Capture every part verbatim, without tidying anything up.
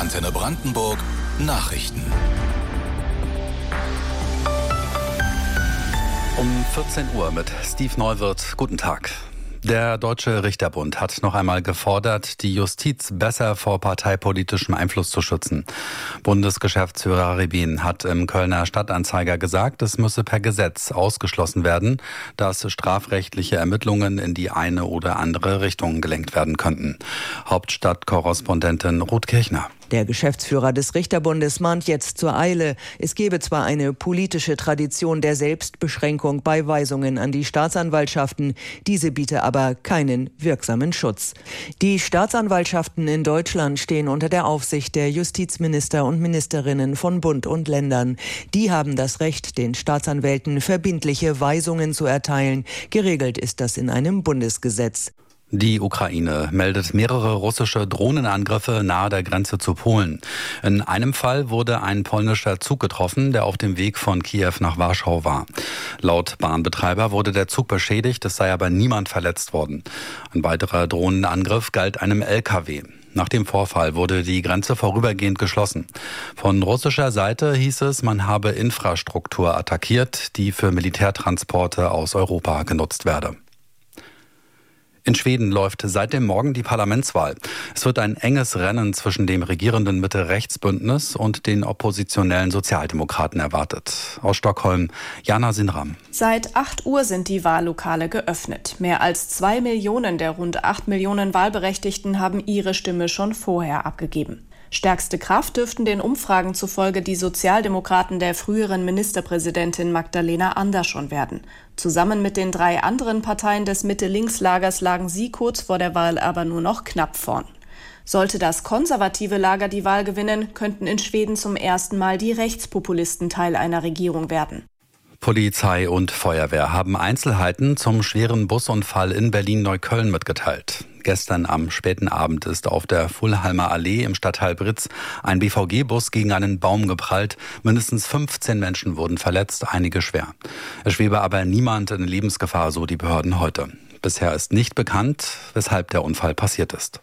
Antenne Brandenburg Nachrichten. Um vierzehn Uhr mit Steve Neuwirth. Guten Tag. Der Deutsche Richterbund hat noch einmal gefordert, die Justiz besser vor parteipolitischem Einfluss zu schützen. Bundesgeschäftsführer Rebin hat im Kölner Stadtanzeiger gesagt, es müsse per Gesetz ausgeschlossen werden, dass strafrechtliche Ermittlungen in die eine oder andere Richtung gelenkt werden könnten. Hauptstadtkorrespondentin Ruth Kirchner. Der Geschäftsführer des Richterbundes mahnt jetzt zur Eile. Es gebe zwar eine politische Tradition der Selbstbeschränkung bei Weisungen an die Staatsanwaltschaften, diese biete aber keinen wirksamen Schutz. Die Staatsanwaltschaften in Deutschland stehen unter der Aufsicht der Justizminister und Ministerinnen von Bund und Ländern. Die haben das Recht, den Staatsanwälten verbindliche Weisungen zu erteilen. Geregelt ist das in einem Bundesgesetz. Die Ukraine meldet mehrere russische Drohnenangriffe nahe der Grenze zu Polen. In einem Fall wurde ein polnischer Zug getroffen, der auf dem Weg von Kiew nach Warschau war. Laut Bahnbetreiber wurde der Zug beschädigt, es sei aber niemand verletzt worden. Ein weiterer Drohnenangriff galt einem L K W. Nach dem Vorfall wurde die Grenze vorübergehend geschlossen. Von russischer Seite hieß es, man habe Infrastruktur attackiert, die für Militärtransporte aus Europa genutzt werde. In Schweden läuft seit dem Morgen die Parlamentswahl. Es wird ein enges Rennen zwischen dem regierenden Mitte-Rechts-Bündnis und den oppositionellen Sozialdemokraten erwartet. Aus Stockholm, Jana Sinram. Seit acht Uhr sind die Wahllokale geöffnet. Mehr als zwei Millionen der rund acht Millionen Wahlberechtigten haben ihre Stimme schon vorher abgegeben. Stärkste Kraft dürften den Umfragen zufolge die Sozialdemokraten der früheren Ministerpräsidentin Magdalena Andersson werden. Zusammen mit den drei anderen Parteien des Mitte-Links-Lagers lagen sie kurz vor der Wahl aber nur noch knapp vorn. Sollte das konservative Lager die Wahl gewinnen, könnten in Schweden zum ersten Mal die Rechtspopulisten Teil einer Regierung werden. Polizei und Feuerwehr haben Einzelheiten zum schweren Busunfall in Berlin-Neukölln mitgeteilt. Gestern am späten Abend ist auf der Fulheimer Allee im Stadtteil Britz ein B V G-Bus gegen einen Baum geprallt. Mindestens fünfzehn Menschen wurden verletzt, einige schwer. Es schwebe aber niemand in Lebensgefahr, so die Behörden heute. Bisher ist nicht bekannt, weshalb der Unfall passiert ist.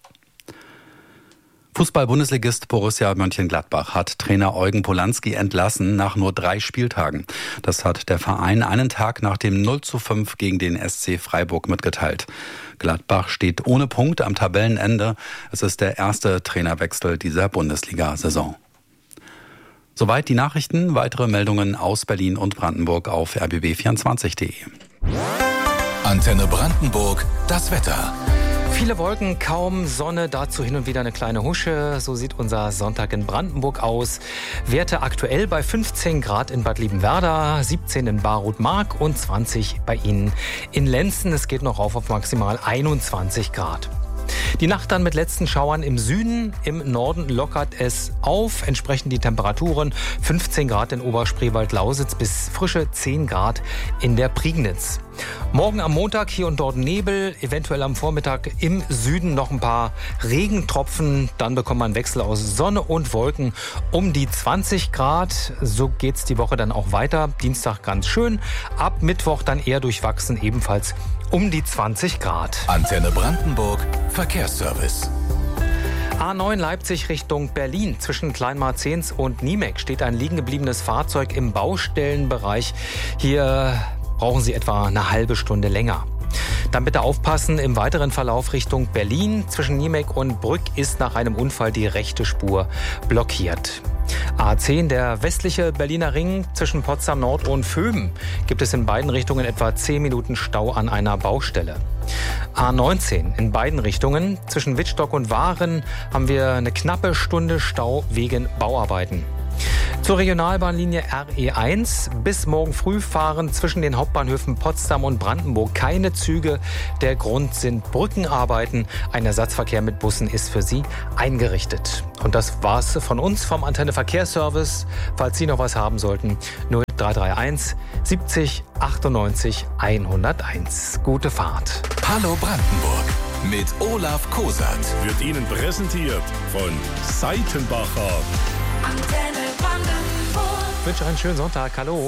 Fußball-Bundesligist Borussia Mönchengladbach hat Trainer Eugen Polanski entlassen nach nur drei Spieltagen. Das hat der Verein einen Tag nach dem null zu fünf gegen den S C Freiburg mitgeteilt. Gladbach steht ohne Punkt am Tabellenende. Es ist der erste Trainerwechsel dieser Bundesliga-Saison. Soweit die Nachrichten. Weitere Meldungen aus Berlin und Brandenburg auf r b b vierundzwanzig punkt de. Antenne Brandenburg, das Wetter. Viele Wolken, kaum Sonne, dazu hin und wieder eine kleine Husche. So sieht unser Sonntag in Brandenburg aus. Werte aktuell bei fünfzehn Grad in Bad Liebenwerda, siebzehn in Baruth-Mark und zwanzig bei Ihnen in Lenzen. Es geht noch rauf auf maximal einundzwanzig Grad. Die Nacht dann mit letzten Schauern im Süden, im Norden lockert es auf. Entsprechend die Temperaturen fünfzehn Grad in Oberspreewald-Lausitz bis frische zehn Grad in der Prignitz. Morgen am Montag hier und dort Nebel, eventuell am Vormittag im Süden noch ein paar Regentropfen. Dann bekommt man einen Wechsel aus Sonne und Wolken um die zwanzig Grad. So geht's die Woche dann auch weiter. Dienstag ganz schön, ab Mittwoch dann eher durchwachsen, ebenfalls um die zwanzig Grad. Antenne Brandenburg, Verkehrsservice. A neun Leipzig Richtung Berlin. Zwischen Kleinmarzens und Niemek steht ein liegen gebliebenes Fahrzeug im Baustellenbereich. Hier brauchen Sie etwa eine halbe Stunde länger. Dann bitte aufpassen, im weiteren Verlauf Richtung Berlin. Zwischen Niemek und Brück ist nach einem Unfall die rechte Spur blockiert. A zehn, der westliche Berliner Ring zwischen Potsdam Nord und Vöben, gibt es in beiden Richtungen etwa zehn Minuten Stau an einer Baustelle. A neunzehn in beiden Richtungen zwischen Wittstock und Waren haben wir eine knappe Stunde Stau wegen Bauarbeiten. Zur Regionalbahnlinie R E eins. Bis morgen früh fahren zwischen den Hauptbahnhöfen Potsdam und Brandenburg keine Züge. Der Grund sind Brückenarbeiten. Ein Ersatzverkehr mit Bussen ist für Sie eingerichtet. Und das war's von uns vom Antenne Verkehrsservice. Falls Sie noch was haben sollten, null drei drei eins siebzig achtundneunzig hunderteins. Gute Fahrt. Hallo Brandenburg mit Olaf Kosat. Wird Ihnen präsentiert von Seitenbacher. Ich wünsche einen schönen Sonntag. Hallo.